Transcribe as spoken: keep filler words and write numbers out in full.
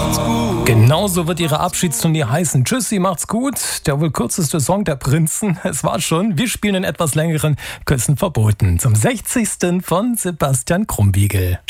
Genauso wird ihre Abschiedstournee heißen. Tschüssi, macht's gut. Der wohl kürzeste Song der Prinzen. Es war schon. Wir spielen den etwas längeren Küssen verboten. Zum sechzigsten von Sebastian Krumbiegel.